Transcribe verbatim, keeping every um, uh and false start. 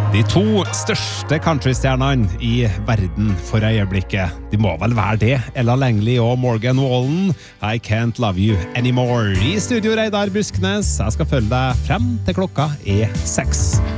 De to største countrystjernene i verden for øyeblikket. De må vel være det. Ella Langley og Morgan Wallen. I Can't Love You Anymore. I studio Reidar Busknes. Jeg skal følge deg frem til klokka er seks.